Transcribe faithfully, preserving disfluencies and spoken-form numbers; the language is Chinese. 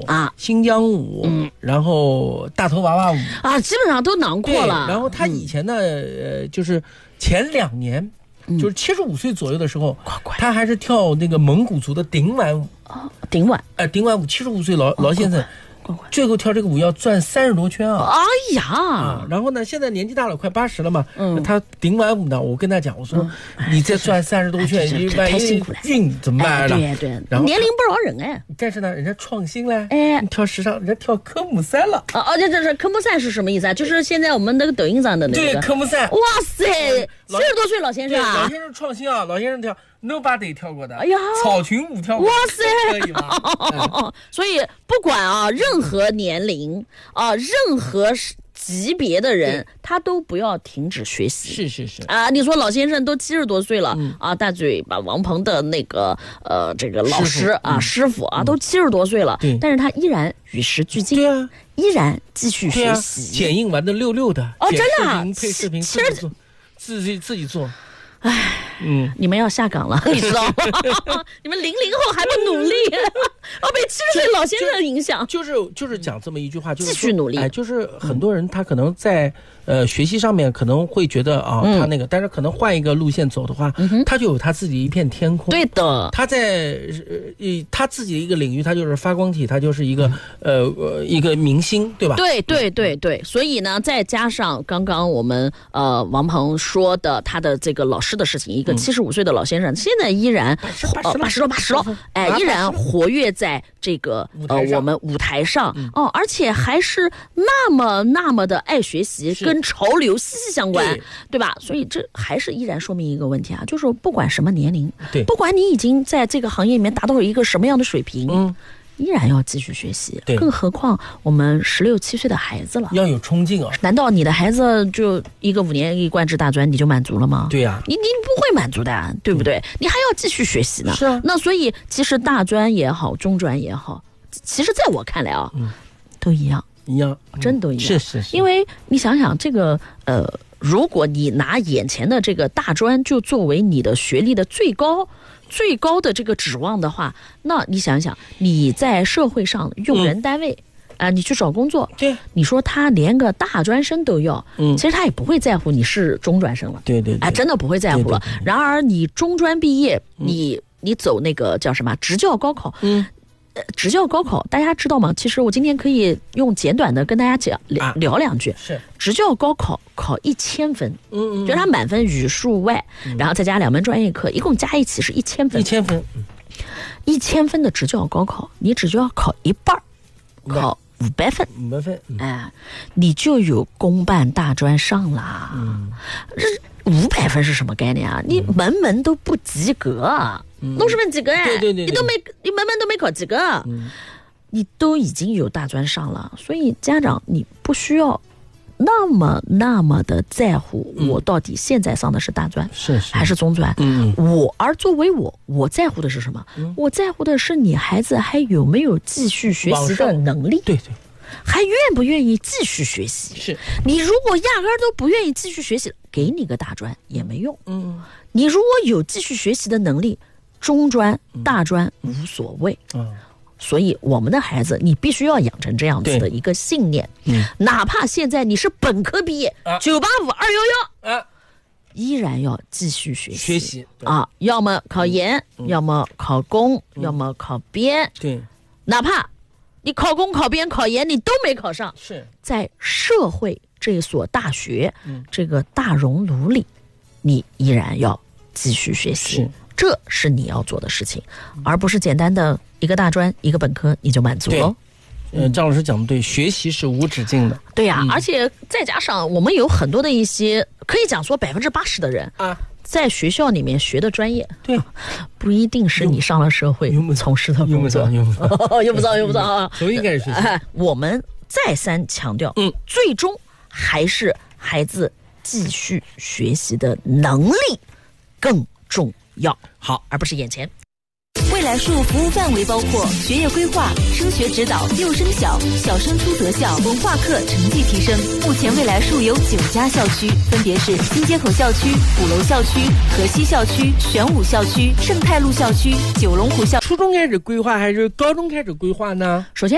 啊， 新疆舞，嗯，然后大头娃娃舞啊，基本上都囊括了。 然后他以前呢，嗯、呃，就是前两年。就是七十五岁左右的时候， 嗯、 他还是跳那个蒙古族的顶碗舞。 哦，顶碗， 哎、呃，顶碗舞，七十五岁老、哦、老先生，最后跳这个舞要转三十多圈啊！ 哎呀、 啊，然后呢，现在年纪大了，快八十了嘛。嗯，他顶碗舞呢，我跟他讲，我说、嗯、你再转三十多圈，你万一晕怎么办呢？ 对对，然后年龄不饶人哎。 但是呢，人家创新了， 哎， 跳时尚，人家跳科目三了。 哦哦，这这是科目三是什么意思啊？就是现在我们那个抖音上的那个。 对，科目三。 哇塞，七十多岁老先生啊！ 老先生创新啊，老先生跳。Nobody 跳过的， 哎呀， 草裙舞跳过， 哇塞， 可以吗？ 嗯、所以不管啊，任何年龄啊，任何级别的人，他都不要停止学习。 是是是啊，你说老先生都七十多岁了、嗯、啊，大嘴巴王鹏的那个呃这个老师啊师傅啊、嗯、都七十多岁了，但是他依然与时俱进， 对啊， 依然继续学习， 啊、剪映玩的溜溜的， 哦，真的、啊， 配视频自己做，自己自己做。 唉，嗯，你们要下岗了，你知道吗？你们零零后还不努力，要被七十岁老先生影响。 就是就是讲这么一句话，就是继续努力。 哎，就是很多人他可能在呃学习上面可能会觉得啊，嗯、他那个，但是可能换一个路线走的话，嗯、他就有他自己一片天空。 对的， 他在呃他自己的一个领域，他就是发光体，他就是一个、嗯、呃一个明星，对吧？ 对对对对，所以呢，再加上刚刚我们呃王鹏说的他的这个老师的事情，一个七十五岁的老先生，嗯、现在依然呃八十了八十了，哎，依然活跃在这个呃我们舞台上、嗯、哦，而且还是那么那么的爱学习，跟潮流息息相关， 对, 对吧？所以这还是依然说明一个问题啊，就是不管什么年龄， 对， 不管你已经在这个行业里面达到一个什么样的水平，嗯。依然要继续学习，更何况我们十六七岁的孩子了， 要有冲劲啊！ 难道你的孩子就一个五年一贯制大专你就满足了吗？ 对呀、啊， 你你不会满足的，对不对？嗯、你还要继续学习呢。 是啊， 那所以其实大专也好，中专也好，其实在我看来啊，嗯、都一样， 一样， 真都一样。 是是是， 因为你想想这个呃，如果你拿眼前的这个大专就作为你的学历的最高。最高的这个指望的话，那你想想，你在社会上用人单位啊、嗯呃，你去找工作， 对， 你说他连个大专生都要，嗯，其实他也不会在乎你是中专生了， 对对， 哎，真的不会在乎了。对对对，然而你中专毕业，嗯、你你走那个叫什么职教高考，嗯。职教高考大家知道吗？其实我今天可以用简短的跟大家讲聊、啊、聊两句。 是职教高考考一千分，嗯嗯，就是他满分语数外、嗯，然后再加两门专业课，一共加一起是一千分。 一千分， 一千分的职教高考，你只需要考一半，考五百分， 五百分， 哎、嗯，你就有公办大专上啦。嗯，五百分是什么概念啊？你门门都不及格啊！六十分及格哎， 对对 对, 对， 你都没，你门门都没考及格，嗯，你都已经有大专上了，所以家长你不需要那么那么的在乎我到底现在上的是大专， 是、嗯、 还是中专，嗯，我而作为我，我在乎的是什么？嗯、我在乎的是你孩子还有没有继续学习的能力， 对对， 还愿不愿意继续学习？ 是你如果压根儿都不愿意继续学习，给你个大专也没用， 嗯， 你如果有继续学习的能力。中专、大专无所谓， 嗯， 所以我们的孩子，你必须要养成这样子的一个信念，嗯，哪怕现在你是本科毕业，九八五、二幺幺，依然要继续学习， 学习啊，要么考研，嗯、要么考公，嗯、要么考编， 对， 哪怕你考公、考编、考研，你都没考上， 是在社会这所大学、嗯、这个大熔炉里，你依然要继续学习。 是。 这是你要做的事情，而不是简单的一个大专一个本科你就满足了。 呃，张老师讲的对，学习是无止境的。 对呀、啊嗯，而且再加上我们有很多的一些，可以讲说百分之八十的人啊，在学校里面学的专业， 对， 不一定是你上了社会从事的工作。 用不着， 用不着，用不着啊！ 都应该是学习。 哎，我们再三强调，嗯，最终还是孩子继续学习的能力更重要，好，而不是眼前。 未来树服务范围包括学业规划、升学指导、幼升小、小升初择校、文化课成绩提升。目前未来树有九家校区，分别是新街口校区、鼓楼校区、河西校区、玄武校区、盛泰路校区、九龙湖校。 初中开始规划还是高中开始规划呢？ 首先